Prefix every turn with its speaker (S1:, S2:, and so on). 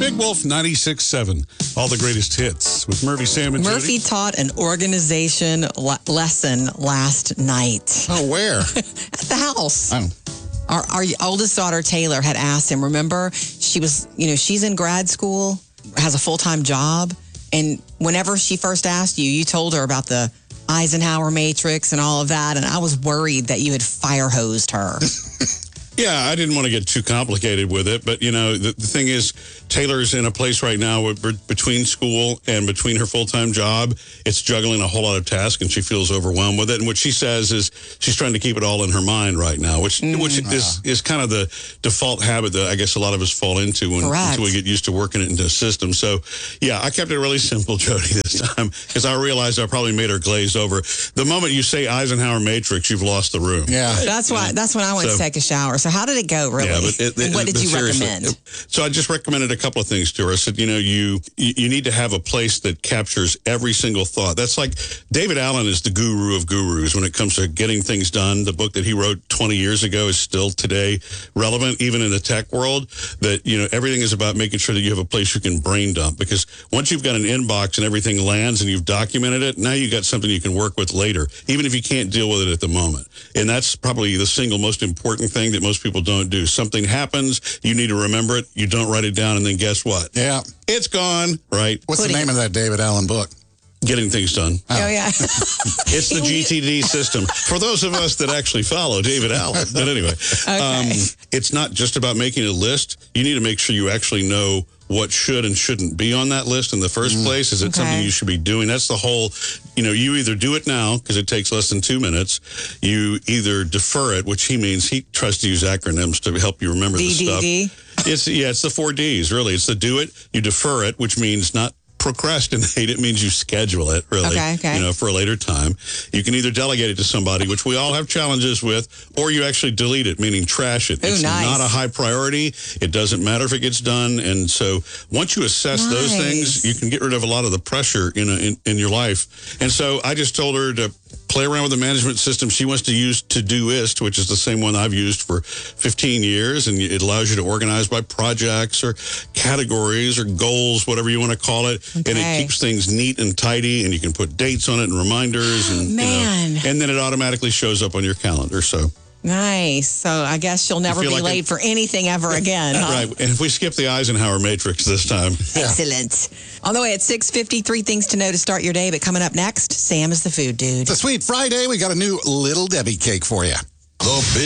S1: Big Wolf 96.7. All the greatest hits with Murphy, Sam, and
S2: Murphy
S1: Judy.
S2: taught an organization lesson last night.
S1: Oh, where?
S2: At the house.
S1: Oh.
S2: Our oldest daughter, Taylor, had asked him, remember, she was, she's in grad school, has a full-time job. And whenever she first asked you, you told her about the Eisenhower matrix and all of that. And I was worried that you had fire hosed her.
S1: Yeah, I didn't want to get too complicated with it. But, the thing is, Taylor's in a place right now where between school and between her full-time job, it's juggling a whole lot of tasks, and she feels overwhelmed with it. And what she says is she's trying to keep it all in her mind right now, which is kind of the default habit that I guess a lot of us fall into until we get used to working it into a system. So, yeah, I kept it really simple, Jody, this time, because I realized I probably made her glaze over. The moment you say Eisenhower matrix, you've lost the room.
S3: Yeah.
S2: That's when I went to take a shower. So how did it go, really?
S1: Yeah, but
S2: and what did you
S1: seriously,
S2: recommend?
S1: So I just recommended a couple of things to her. I said, you need to have a place that captures every single thought. That's like David Allen is the guru of gurus when it comes to getting things done. The book that he wrote 20 years ago is still today relevant, even in the tech world, that, everything is about making sure that you have a place you can brain dump. Because once you've got an inbox and everything lands and you've documented it, now you've got something you can work with later, even if you can't deal with it at the moment. And that's probably the single most important thing that most people don't do. Something happens, you need to remember it, you don't write it down, and then guess what?
S3: Yeah.
S1: It's gone, right?
S3: What's the name of that David Allen book?
S1: Getting Things Done.
S2: Oh, yeah.
S1: It's the GTD system. For those of us that actually follow David Allen. But anyway, it's not just about making a list. You need to make sure you actually know what should and shouldn't be on that list in the first place. Is it something you should be doing? That's the whole, you either do it now because it takes less than 2 minutes. You either defer it, which he tries to use acronyms to help you remember the stuff. It's the 4 Ds, really. It's the do it, you defer it, which means not procrastinate. It means you schedule it, really, for a later time. You can either delegate it to somebody, which we all have challenges with, or you actually delete it, meaning trash it. It's not a high priority. It doesn't matter if it gets done. And so once you assess those things, you can get rid of a lot of the pressure in your life. And so I just told her to play around with the management system she wants to use, Todoist, which is the same one I've used for 15 years. And it allows you to organize by projects or categories or goals, whatever you want to call it. Okay. And it keeps things neat and tidy, and you can put dates on it and reminders. And, and then it automatically shows up on your calendar. So
S2: nice. So I guess you'll never be late for anything ever again. Huh?
S1: Right. And if we skip the Eisenhower matrix this time.
S2: Excellent. On the way at 6:53, things to know to start your day. But coming up next, Sam is the food dude.
S3: It's a sweet Friday. We got a new Little Debbie cake for you.
S4: The Big